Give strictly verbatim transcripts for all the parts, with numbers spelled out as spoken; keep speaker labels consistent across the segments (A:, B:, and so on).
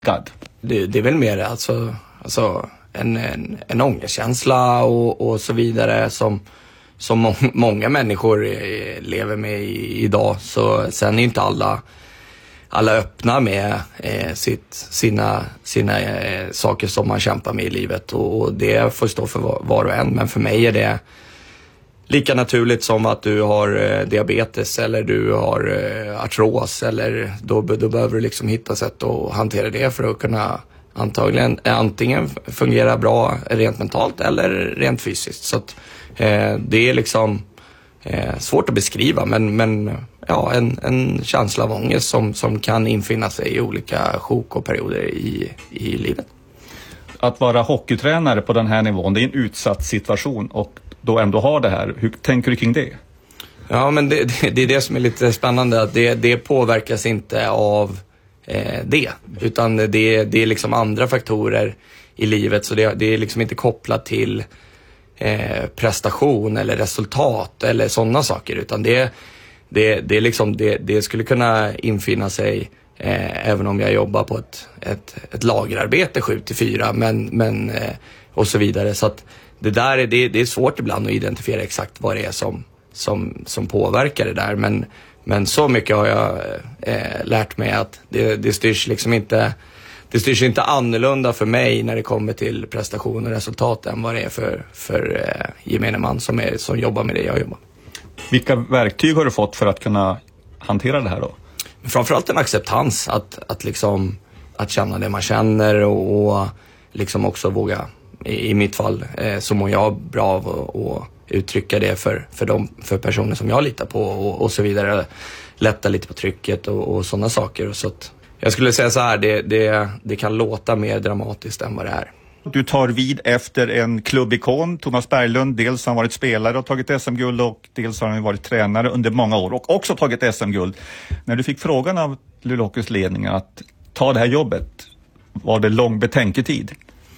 A: Det, det är väl mer alltså, alltså en, en, en ångestkänsla och, och så vidare som, som må, många människor lever med i, idag. Så sen är inte alla, alla öppna med eh, sitt, sina, sina eh, saker som man kämpar med i livet. Och, och det får stå för var, var och en. Men för mig är det lika naturligt som att du har eh, diabetes eller du har eh, artros. Eller då, då behöver du liksom hitta sätt att hantera det för att kunna antagligen antingen fungera bra rent mentalt eller rent fysiskt. Så att, eh, det är liksom eh, svårt att beskriva, men, men ja, en, en känsla av ångest som, som kan infinna sig i olika sjok och perioder i, i livet.
B: Att vara hockeytränare på den här nivån, det är en utsatt situation och då ändå ha det här. Hur tänker du kring det?
A: Ja, men det, det, det är det som är lite spännande, att det, det påverkas inte av eh, det, utan det, det är liksom andra faktorer i livet, så det, det är liksom inte kopplat till eh, prestation eller resultat eller sådana saker, utan det, det, det, är liksom, det, det skulle kunna infinna sig eh, även om jag jobbar på ett, ett, ett lagerarbete sju till fyra, men, men, eh, och så vidare. Så att det där är, det, det är svårt ibland att identifiera exakt vad det är som, som, som påverkar det där, men, men så mycket har jag eh, lärt mig att det, det styrs liksom inte det styrs inte annorlunda för mig när det kommer till prestation och resultat än vad det är för, för eh, gemene man som, är, som jobbar med det jag jobbar.
B: Vilka verktyg har du fått för att kunna hantera det här då?
A: Framförallt en acceptans, att, att, liksom, att känna det man känner och, och liksom också våga, i, i mitt fall eh, så mår jag bra av att uttrycka det för, för, de, för personer som jag litar på och, och så vidare. Lätta lite på trycket och, och sådana saker. Och så att, jag skulle säga så här, det, det, det kan låta mer dramatiskt än vad det är.
B: Du tar vid efter en klubbikon, Thomas Berglund. Dels har han varit spelare och tagit S M-guld och dels har han varit tränare under många år och också tagit S M-guld. När du fick frågan av Luleå Hockeys ledning att ta det här jobbet, var det lång betänketid?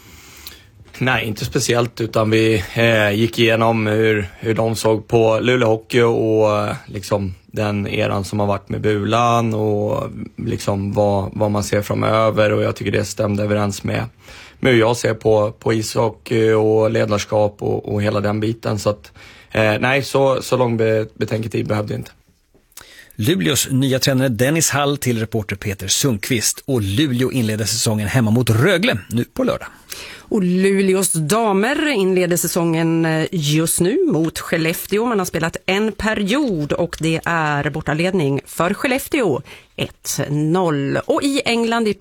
A: Nej, inte speciellt, utan vi eh, gick igenom hur, hur de såg på Luleå Hockey och eh, liksom den eran som har varit med Bulan och liksom vad, vad man ser framöver, och jag tycker det stämde överens med, med hur jag ser på, på ishockey och ledarskap och, och hela den biten. Så att eh, nej, så, så lång be, betänketid behövde inte.
C: Luleås nya tränare Dennis Hall till reporter Peter Sundqvist, och Luleå inleder säsongen hemma mot Rögle nu på lördag.
D: Och Luleås damer inleder säsongen just nu mot Skellefteå. Man har spelat en period och det är bortaledning för Skellefteå ett noll. Och i England i